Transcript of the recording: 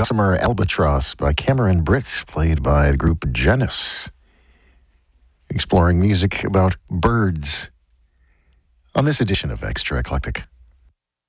Gossamer Albatross by Cameron Britt, played by the group Genesis, exploring music about birds on this edition of Extra Eclectic.